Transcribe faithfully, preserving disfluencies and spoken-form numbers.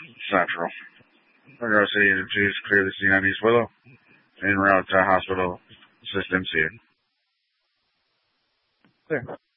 Central. Monroe City is clearly seen on East Willow, en route to hospital system C. Clear.